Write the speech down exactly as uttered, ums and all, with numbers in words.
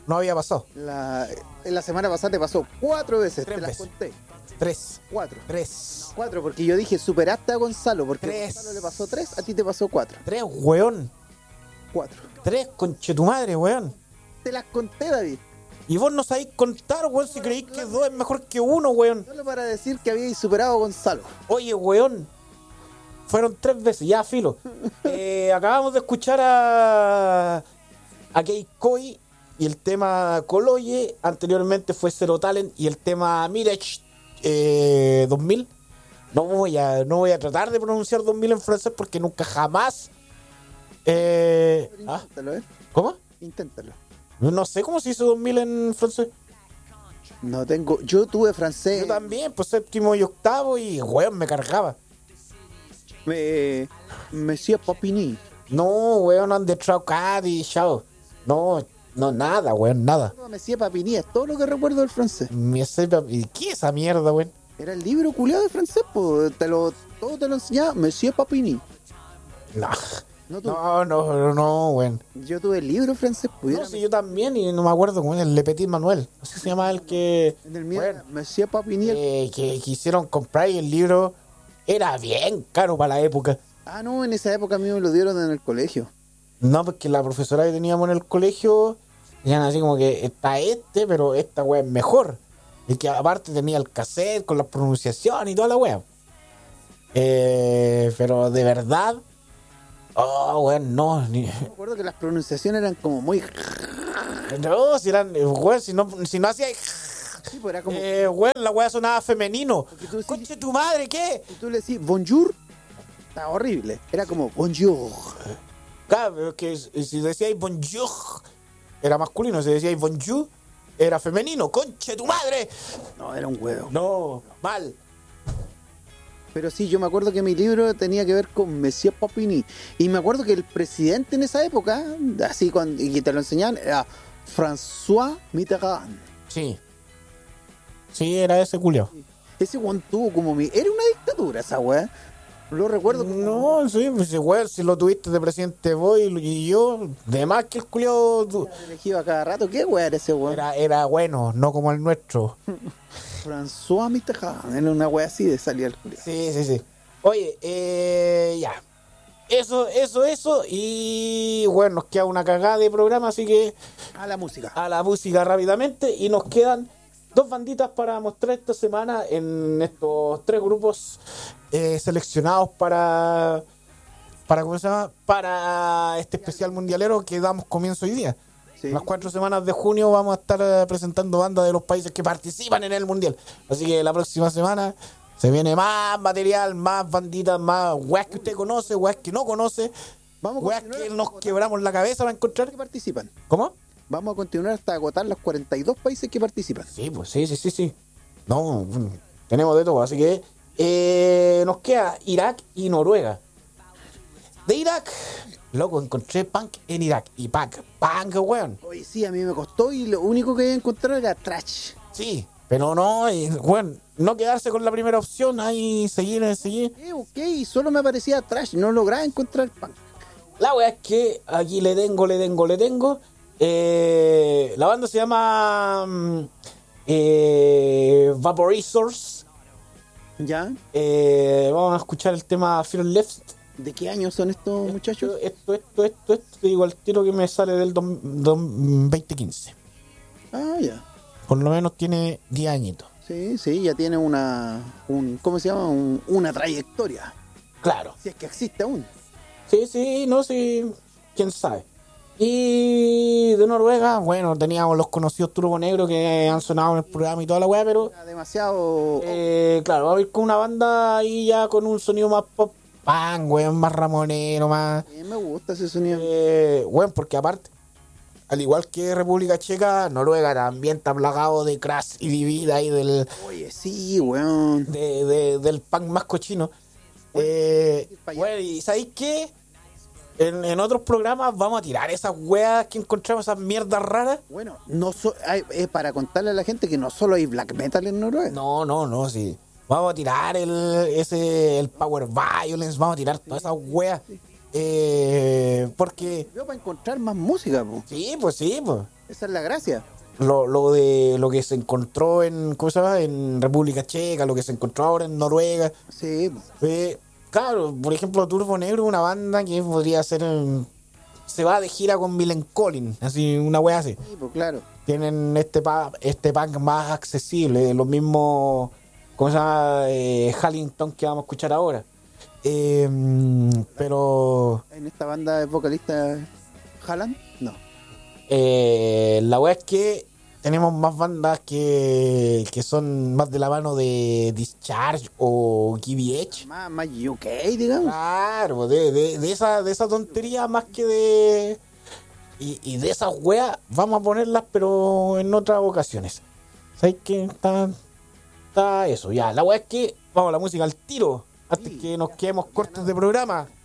no había pasado. La, en la semana pasada te pasó cuatro veces, Tres te las veces. conté. Tres. Cuatro. Tres. Cuatro, porque yo dije superaste a Gonzalo, porque Tres. a Gonzalo le pasó tres, a ti te pasó cuatro. Tres, weón. Cuatro. Tres, conche tu madre, weón. Te las conté, David. Y vos no sabéis contar, weón, si creéis que dos es mejor que uno, weón. Solo para decir que habíais superado a Gonzalo. Oye, weón. Fueron tres veces, ya, filo. Eh, acabamos de escuchar a... a Kei Koi y el tema Coloye. Anteriormente fue Zero Talent y el tema Mirage eh, dos mil. No voy a, no voy a tratar de pronunciar dos mil en francés porque nunca jamás... Eh, ¿ah? Inténtalo, ¿eh? ¿Cómo? Inténtalo. No sé cómo se hizo dos mil en francés. No tengo. Yo tuve francés. Yo también, pues séptimo y octavo y, weón, me cargaba. Me, Monsieur Papini. No, weón, on the traucat y chao. No, no, nada, weón, nada. Monsieur Papini es todo lo que recuerdo del francés. Mi ese- ¿y ¿Qué es esa mierda, weón? Era el libro culiado de francés, pues. Te lo, todo te lo enseñaba Monsieur Papini. No, No, tú- no, no, no, no, weón. Yo tuve el libro francés, pues. No, era- sí, yo también y no me acuerdo cómo es, el Le Petit Manuel. Así se llama el que... En el mío Bueno, era Monsieur Papini. el- eh, que quisieron comprar y el libro era bien caro para la época. Ah, no, en esa época a mí me lo dieron en el colegio. No, porque la profesora que teníamos en el colegio decían así como que está este, pero esta weá es mejor. Y que aparte tenía el cassette con la pronunciación y toda la weá. Eh, pero de verdad, oh, weón, no, ni, Me acuerdo que las pronunciaciones eran como muy. no, si eran, eh, weón, si no, si no hacía, Sí, pues era como. eh, weón, la weá sonaba femenino. Porque tú decís- Conche tu madre, ¿qué? Y tú le decís bonjour, está horrible. Era como bonjour. Claro, pero es que si decíais bonjour, era masculino, si decíais bonjour, era femenino, conche tu madre. No, era un huevo. No, mal. Pero sí, yo me acuerdo que mi libro tenía que ver con Monsieur Papini. Y me acuerdo que el presidente en esa época, así cuando, y que te lo enseñaban, era François Mitterrand. Sí. Sí, era ese culio. Ese weón tuvo como mi. Era una dictadura esa weá. Lo recuerdo como. No, sí, pues si, weón, si lo tuviste de presidente vos y, y yo, de más que el culio tu- Elegido a cada rato. ¿Qué weá era ese weón? era, era bueno, no como el nuestro. François Mitterrand. Era una weá así de salir al culiao. Sí, sí, sí. Oye, eh, ya. Eso, eso, eso. Y bueno, nos queda una cagada de programa, así que A la música. a la música rápidamente. Y nos quedan dos banditas para mostrar esta semana en estos tres grupos eh, seleccionados para, para, ¿cómo se llama? Para este especial mundialero que damos comienzo hoy día. Sí. Las cuatro semanas de junio vamos a estar eh, presentando bandas de los países que participan en el mundial. Así que la próxima semana se viene más material, más banditas, más weas que usted conoce, weas que no conoce, Vamos a weas continuar que hasta nos agotar quebramos la cabeza para encontrar. que participan. ¿Cómo? Vamos a continuar hasta agotar los cuarenta y dos países que participan. Sí, pues sí, sí, sí, sí. No, mm, tenemos de todo, así que eh, nos queda Irak y Noruega. De Irak, loco, encontré punk en Irak. Y punk, punk, weón. Oye, sí, a mí me costó y lo único que encontré era trash. Sí, pero no, y, weón, no quedarse con la primera opción, ahí seguir, seguir. Eh, ok, y solo me aparecía trash, no lograba encontrar punk. La weá es que aquí le tengo, le tengo, le tengo. Eh, la banda se llama mm, eh, Vaporizers. ¿Ya? Eh, vamos a escuchar el tema Fear Left. ¿De qué año son estos muchachos? Esto, esto, esto, esto, te digo al tiro que me sale del dos- dos- veinte quince. Ah, ya. Por lo menos tiene diez añitos. Sí, sí, ya tiene una, un, ¿cómo se llama? Un- una trayectoria. Claro. Si es que existe aún. Sí, sí, no sé, quién sabe. Y de Noruega, bueno, teníamos los conocidos Turbo Negro que han sonado en el programa y toda la weá, pero Era demasiado... eh, claro, va a ir con una banda ahí ya con un sonido más pop punk, weón, más ramonero, más... Eh, me gusta ese sonido. Eh, bueno, porque aparte, al igual que República Checa, Noruega también está plagado de Crash y Divida y del, Oye, sí, weón. de, de- del punk más cochino. Eh, ir pa' allá. bueno, y ¿sabéis qué? En, en otros programas vamos a tirar esas weas que encontramos, esas mierdas raras. Bueno, no so- hay- es para contarle a la gente que no solo hay black metal en Noruega. No, no, no, sí. Vamos a tirar el, ese, el Power Violence, vamos a tirar todas esas weas. Eh, porque... Yo para encontrar más música, po. Sí, pues sí, pues. Esa es la gracia. Lo, lo de lo que se encontró en, ¿cómo se llama? En República Checa, lo que se encontró ahora en Noruega. Sí, Eh, claro, por ejemplo, Turbo Negro, una banda que podría ser. eh, se va de gira con Millencolin, así, una wea así. sí, pues claro. Tienen este, pa- este punk más accesible, los mismos. ¿Cómo se llama? Eh, Hallington que vamos a escuchar ahora. Eh, pero. En esta banda es vocalista Haaland, no. Eh, la wea es que tenemos más bandas que, que son más de la mano de Discharge o Give Edge. Más, más U K, digamos. Claro, de, de, de esa, de esa tontería más que de. Y, y de esas weas vamos a ponerlas, pero en otras ocasiones. ¿Sabes qué? Está, está eso, ya. La wea es que vamos a la música al tiro. Antes Sí, que nos ya, quedemos ya cortos no. de programa.